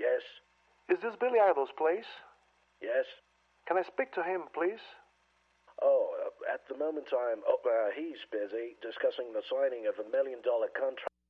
Yes. Is this Billy Idol's place? Yes. Can I speak to him, please? Oh, at the moment he's busy discussing the signing of $1 million contract.